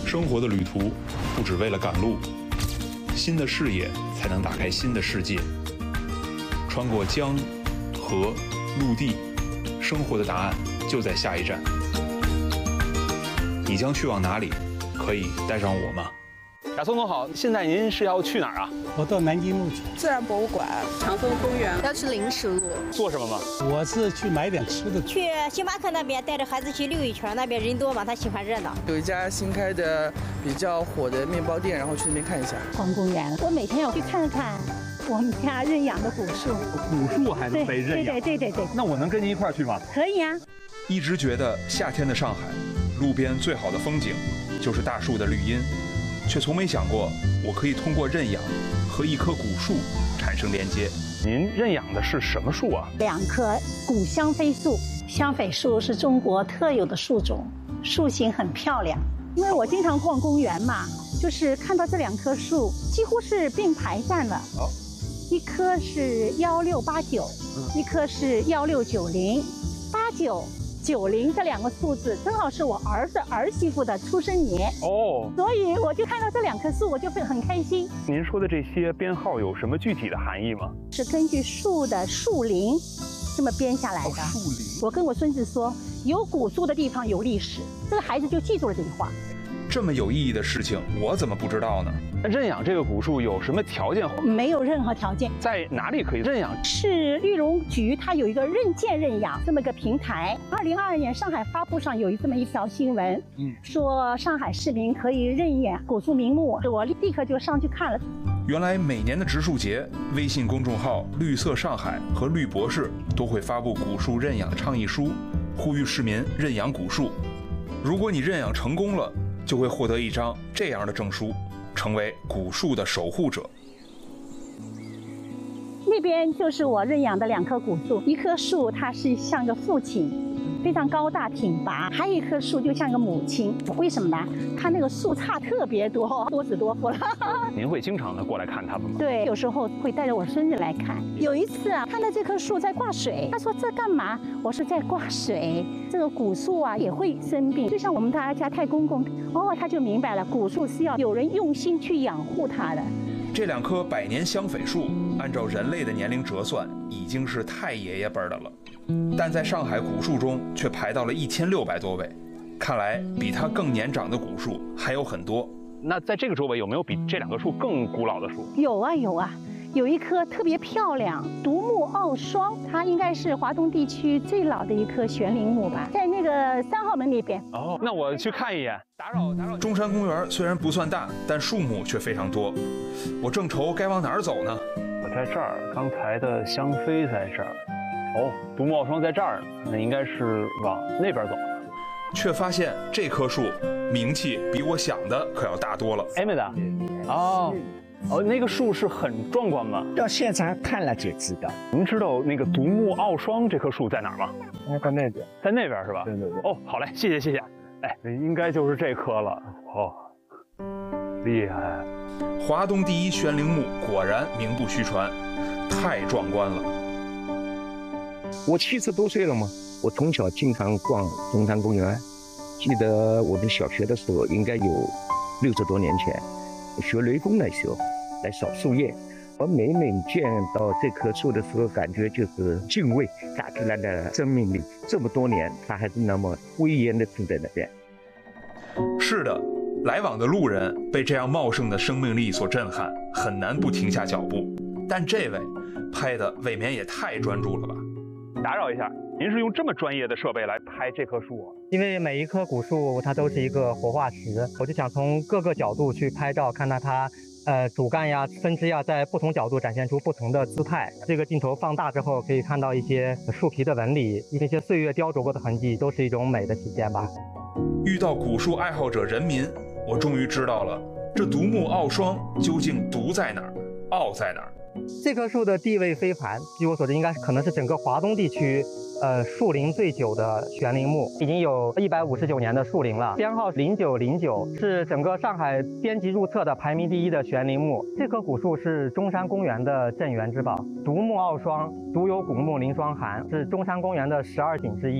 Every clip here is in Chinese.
生活的旅途不只为了赶路，新的视野才能打开新的世界。穿过江、河、陆地，生活的答案就在下一站。你将去往哪里？可以带上我吗？ 雅松总好，现在您是要去哪儿啊？ 我到南京路去。 自然博物馆、 长风公园，要去临时路。 做什么吗？ 我是去买点吃的。 去星巴克那边带着孩子去溜一圈，那边人多嘛，他喜欢热闹。 有一家新开的比较火的面包店，然后去那边看一下。 逛公园，我每天要去看看我们家认养的古树。 古树还能被认养？ 对。 那我能跟您一块儿去吗？ 可以啊。 一直觉得夏天的上海，路边最好的风景就是大树的绿荫，却从没想过我可以通过认养和一棵古树产生连接。 您认养的是什么树啊 ？2棵古香榧树。香榧树是中国特有的树种，树形很漂亮。因为我经常逛公园嘛，就是看到这2棵树几乎是并排站了。一棵是1689，一棵是1690，8990这2个数字正好是我儿子儿媳妇的出生年哦，所以我就看到这2棵树，我就会很开心。 您说的这些编号有什么具体的含义吗？ 是根据树的树龄这么编下来的。 树龄。 我跟我孙子说，有古树的地方有历史，这个孩子就记住了这句话。 这么有意义的事情，我怎么不知道呢？ 认养这个古树有什么条件？ 没有任何条件。 在哪里可以认养？ 是绿农局，它有一个认建认养这么个平台。2022年上海发布上有这么一条新闻，说上海市民可以认养古树名木，我立刻就上去看了。 原来每年的植树节，微信公众号绿色上海和绿博士都会发布古树认养倡议书，呼吁市民认养古树。如果你认养成功了，就会获得一张这样的证书，成为古树的守护者。 那边就是我认养的2棵古树，一棵树它是像个父亲，非常高大挺拔，还有一棵树就像个母亲。为什么呢？它那个树杈特别多，多子多福了。 您会经常的过来看它们吗？ 对，有时候会带着我孙子来看。有一次啊，看到这棵树在挂水，他说这干嘛？我说在挂水。这个古树啊也会生病，就像我们大家太公公，他就明白了，古树是要有人用心去养护它的。 这2棵百年香榧树，按照人类的年龄折算，已经是太爷爷辈的了，但在上海古树中却排到了1600多位，看来比它更年长的古树还有很多。 那在这个周围有没有比这2棵树更古老的树？ 有啊，有一棵特别漂亮，独木傲霜，它应该是华东地区最老的一棵悬铃木吧，在那个3号门那边。 那我去看一眼。打扰。 中山公园虽然不算大，但树木却非常多。我正愁该往哪儿走呢？ 我在这儿，刚才的香榧在这儿。独木傲霜在这儿，那应该是往那边走。 却发现这棵树名气比我想的可要大多了。 妹的。那个树是很壮观吗？ 到现场看了就知道。 您知道那个独木傲霜这棵树在哪儿吗？ 在那边， 在那边是吧？ 对。 好嘞，谢谢。应该就是这棵了。厉害！ 华东第一悬铃木果然名不虚传，太壮观了。 我70多岁了嘛，我从小经常逛中山公园，记得我们小学的时候，应该有60多年前，学雷锋的时候来扫树叶。我每见到这棵树的时候，感觉就是敬畏大自然的生命力。这么多年，它还是那么威严地站在那边。 是的，来往的路人被这样茂盛的生命力所震撼，很难不停下脚步。但这位拍的未免也太专注了吧？ 打扰一下，您是用这么专业的设备来拍这棵树？ 因为每一棵古树它都是一个活化石，我就想从各个角度去拍照，看到它主干呀、分支呀，在不同角度展现出不同的姿态。这个镜头放大之后，可以看到一些树皮的纹理，一些岁月雕琢过的痕迹，都是一种美的体现吧。 遇到古树爱好者人民，我终于知道了，这独木傲霜究竟独在哪儿，傲在哪儿。 这棵树的地位非凡，据我所知，可能是整个华东地区树龄最久的悬铃木，已经有159年的树龄了。编号0909，是整个上海编辑入册的排名第1的悬铃木。这棵古树是中山公园的镇园之宝，独木傲霜，独有古木临霜寒，是中山公园的12景之一。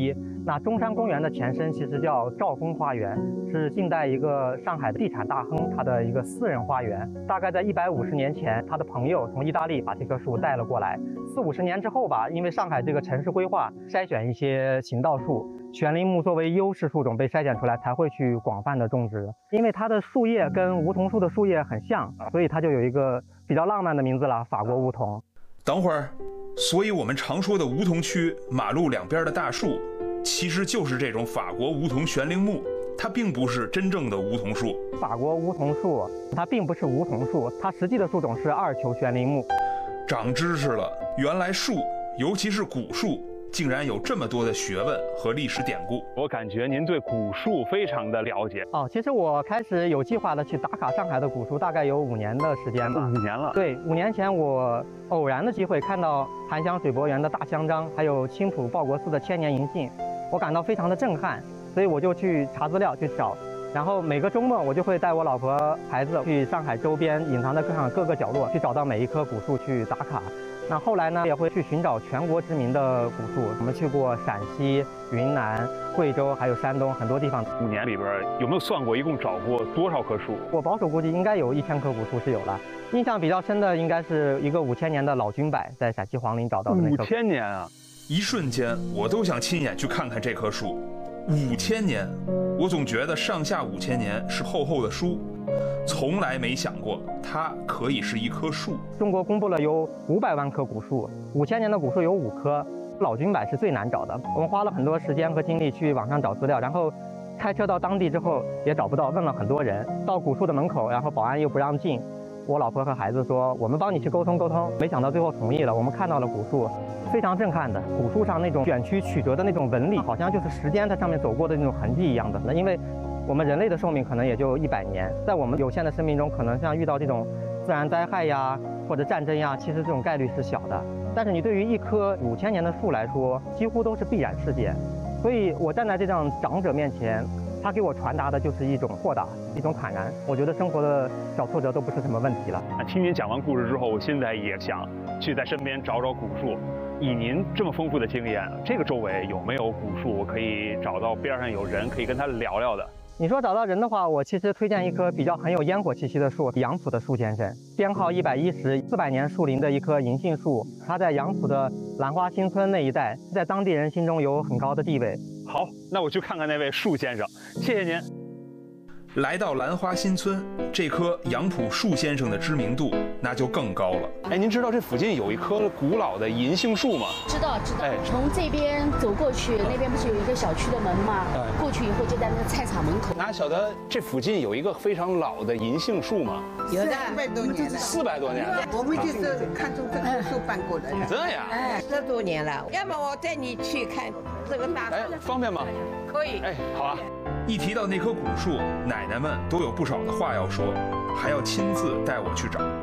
那中山公园的前身其实叫兆丰花园，是近代一个上海的地产大亨他的一个私人花园。大概在150年前，他的朋友从意大利把这棵树带了过来。40-50年之后吧，因为上海这个城市规划筛选一些行道树，悬铃木作为优势树种被筛选出来，才会去广泛的种植。因为它的树叶跟梧桐树的树叶很像，所以它就有一个比较浪漫的名字了——法国梧桐。 等会儿，所以我们常说的梧桐区马路两边的大树，其实就是这种法国梧桐悬铃木，它并不是真正的梧桐树。 法国梧桐树它并不是梧桐树，它实际的树种是2球悬铃木。 长知识了，原来树，尤其是古树，竟然有这么多的学问和历史典故。 我感觉您对古树非常的了解。 其实我开始有计划的去打卡上海的古树，大概有5年的时间吧。 5年了。 对，5年前我偶然的机会看到檀香水柏园的大香樟，还有青浦报国寺的千年银杏，我感到非常的震撼，所以我就去查资料去找。然后每个周末我就会带我老婆孩子去上海周边隐藏在各个角落去找到每一棵古树去打卡。那后来呢，也会去寻找全国知名的古树。我们去过陕西、云南、贵州，还有山东很多地方。 5年里边有没有算过一共找过多少棵树？ 我保守估计应该有1000棵古树是有了。印象比较深的应该是一个5000年的老君柏，在陕西黄陵找到的那棵。 5000年啊！ 一瞬间，我都想亲眼去看看这棵树。5000年，我总觉得上下5000年是厚厚的书，从来没想过它可以是一棵树。 中国公布了有500万棵古树，5000年的古树有5棵，老君柏是最难找的。我们花了很多时间和精力去网上找资料，然后开车到当地之后也找不到，问了很多人。到古树的门口，然后保安又不让进。我老婆和孩子说：“我们帮你去沟通沟通。”没想到最后同意了。我们看到了古树，非常震撼的。古树上那种卷曲曲折的那种纹理，好像就是时间在上面走过的那种痕迹一样的。因为我们人类的寿命可能也就100年，在我们有限的生命中，可能像遇到这种自然灾害呀或者战争呀，其实这种概率是小的。但是你对于一棵5000年的树来说，几乎都是必然事件。所以我站在这样长者面前，他给我传达的就是一种豁达，一种坦然。我觉得生活的小挫折都不是什么问题了。 听您讲完故事之后，我现在也想去在身边找找古树。以您这么丰富的经验，这个周围有没有古树我可以找到边上有人可以跟他聊聊的？ 你说找到人的话，我其实推荐一棵比较很有烟火气息的树，杨浦的树先生，编号110，400年树龄的一棵银杏树，它在杨浦的兰花新村那一带，在当地人心中有很高的地位。 好，那我去看看那位树先生，谢谢您。 来到兰花新村，这棵杨浦树先生的知名度那就更高了。 哎，您知道这附近有一棵古老的银杏树吗？ 知道。从这边走过去，那边不是有一个小区的门吗？过去以后就在那个菜场门口。 哪晓得这附近有一个非常老的银杏树吗？ 有的，400多年了。 400多年了。 我们就是看中这棵树搬过来的。 这样。 10多年了。要么我带你去看这个大树。 方便吗？ 可以。 好啊。 一提到那棵古树，奶奶们都有不少的话要说，还要亲自带我去找。